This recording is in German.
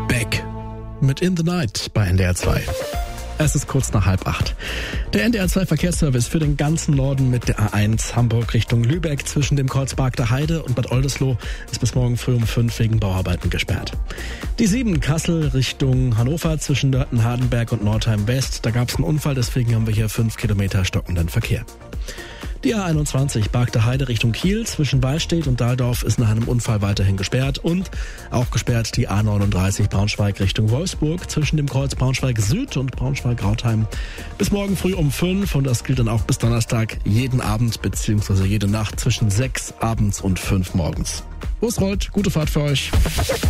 Beck mit In the Night bei NDR 2. Es ist kurz nach 7:30. Der NDR 2 Verkehrsservice für den ganzen Norden mit der A1 Hamburg Richtung Lübeck zwischen dem Kreuz Bargter Heide und Bad Oldesloe ist bis morgen früh um 5 wegen Bauarbeiten gesperrt. Die 7 Kassel Richtung Hannover zwischen Nörten-Hardenberg und Nordheim West. Da gab es einen Unfall, deswegen haben wir hier 5 Kilometer stockenden Verkehr. Die A21 Bargter Heide Richtung Kiel zwischen Wallstedt und Dahldorf ist nach einem Unfall weiterhin gesperrt und auch gesperrt die A39 Braunschweig Richtung Wolfsburg zwischen dem Kreuz Braunschweig Süd und Braunschweig-Rautheim bis morgen früh um 5 und das gilt dann auch bis Donnerstag jeden Abend bzw. jede Nacht zwischen 6 abends und 5 morgens. Wo es rollt, gute Fahrt für euch.